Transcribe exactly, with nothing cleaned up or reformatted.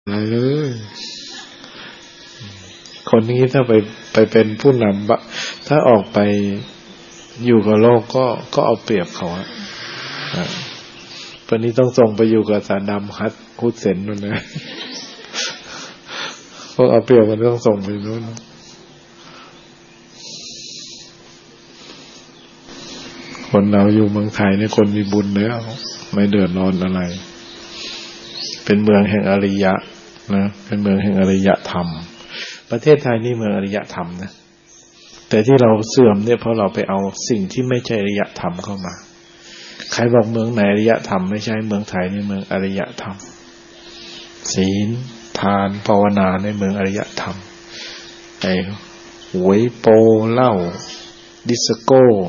อะไรเลยคนนี้ถ้าไปไปเป็นผู้นำบะถ้าออกไปอยู่กับโลกก็ก็เอาเปรียบเขาอะตอนนี้ต้องส่งไปอยู่กับซาดัมฮัสฮุสเซนนู่นนะพวกเอาเปรียบมันต้องส่งไปนู่นคนเราอยู่เมืองไทยเนี่ยคนมีบุญแล้วไม่เดือดร้อนอะไรเป็นเมืองแห่งอริยะนะเป็นเมืองแห่งอริยธรรมประเทศไทยนี่เมืองอริยธรรมนะแต่ที่เราเสื่อมเนี่ยเพราะเราไปเอาสิ่งที่ไม่ใช่อริยธรรมเข้ามาใครบอกเมืองไหนอริยธรรมไม่ใช่เมืองไทยนี่เมืองอริยธรรมศีลทานภาวนาในเมืองอริยธรรมไอ้หวยโปเหล้าดิสโก้